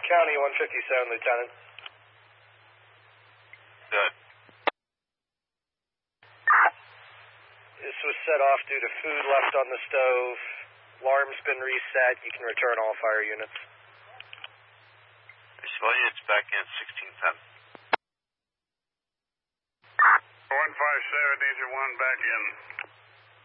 County 157, Lieutenant. Good. This was set off due to food left on the stove. Alarm's been reset. You can return all fire units. Civilians back in 1610. 157, Danger 1 back in.